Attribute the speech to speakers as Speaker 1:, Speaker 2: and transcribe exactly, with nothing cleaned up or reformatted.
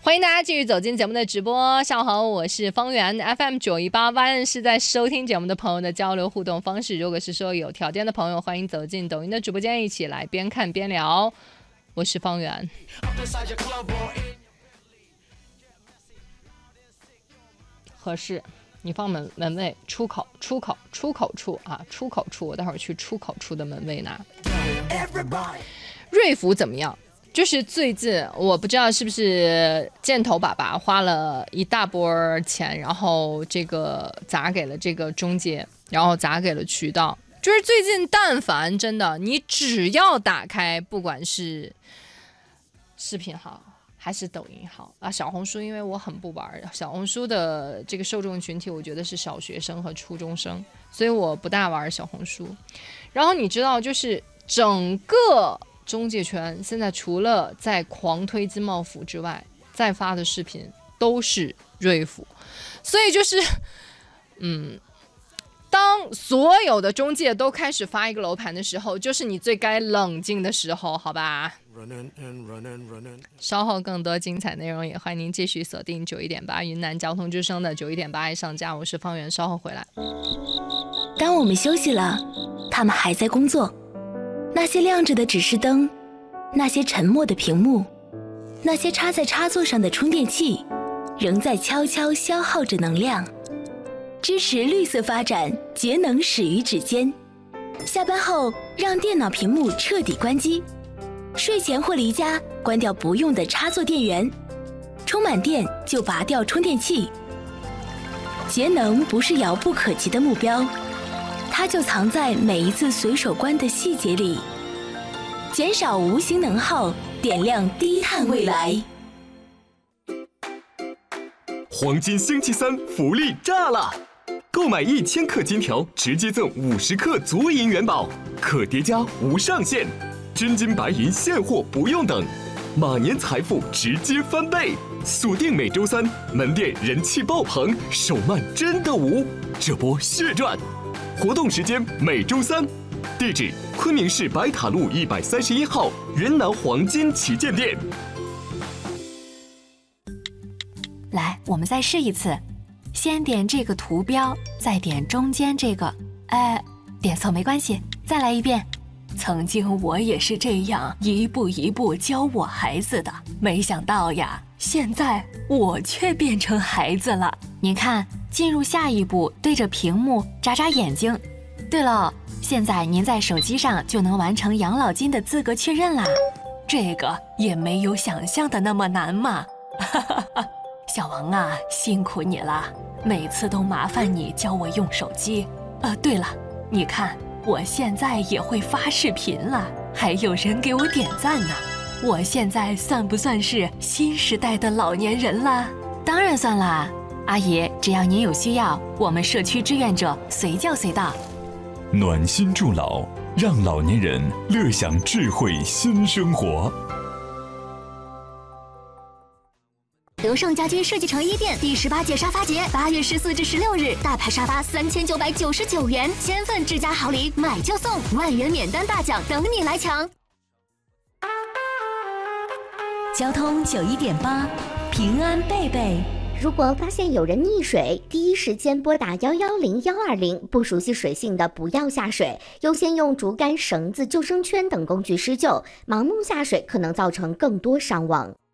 Speaker 1: 欢迎大家继续走进节目的直播。上午好，我是方圆 F M 九一八万是在收听节目的朋友的交流互动方式。如果是说有条件的朋友，欢迎走进抖音的直播间，一起来边看边聊。我是方圆。合适，你放门门卫出口出口出口处啊，出口处，我待会儿去出口处的门卫拿。瑞福怎么样？就是最近我不知道是不是箭头爸爸花了一大波钱，然后这个砸给了这个中介，然后砸给了渠道。就是最近但凡真的你只要打开，不管是视频号还是抖音号啊，小红书，因为我很不玩小红书的这个受众群体，我觉得是小学生和初中生，所以我不大玩小红书。然后你知道，就是整个中介圈现在除了在狂推金茂府之外，再发的视频都是瑞府，所以就是嗯当所有的中介都开始发一个楼盘的时候，就是你最该冷静的时候，好吧？稍后更多精彩内容，也欢迎您继续锁定九一点八云南交通之声的九一点八爱上架，我是方圆，稍后回来。
Speaker 2: 当我们休息了，他们还在工作。那些亮着的指示灯，那些沉默的屏幕，那些插在插座上的充电器，仍在悄悄消耗着能量。支持绿色发展，节能始于指尖。下班后让电脑屏幕彻底关机，睡前或离家关掉不用的插座电源，充满电就拔掉充电器。节能不是遥不可及的目标，它就藏在每一次随手关的细节里。减少无形能耗，点亮低碳未来。
Speaker 3: 黄金星期三福利炸了！购买一千克金条，直接赠五十克足银元宝，可叠加无上限，真金白银现货不用等，马年财富直接翻倍。锁定每周三，门店人气爆棚，手慢真的无，这波血赚！活动时间每周三，地址昆明市白塔路一百三十一号云南黄金旗舰店。
Speaker 4: 来，我们再试一次，先点这个图标，再点中间这个，哎，点错没关系，再来一遍。曾经我也是这样一步一步教我孩子的，没想到呀，现在我却变成孩子了。您看，进入下一步，对着屏幕眨眨眼睛。对了，现在您在手机上就能完成养老金的资格确认啦。这个也没有想象的那么难嘛。哈哈哈。小王啊，辛苦你了，每次都麻烦你教我用手机。呃，对了，你看我现在也会发视频了，还有人给我点赞呢。我现在算不算是新时代的老年人了？当然算啦，阿姨，只要您有需要，我们社区志愿者随叫随到。
Speaker 5: 暖心助老，让老年人乐享智慧新生活。
Speaker 6: 德胜家居设计城一店第十八届沙发节，八月十四至十六日，大牌沙发三千九百九十九元，千份智家好礼，买就送，万元免单大奖等你来抢。
Speaker 2: 交通九一点八，平安贝贝。
Speaker 7: 如果发现有人溺水，第一时间拨打幺幺零幺二零。不熟悉水性的不要下水，优先用竹竿、绳子、救生圈等工具施救。盲目下水可能造成更多伤亡。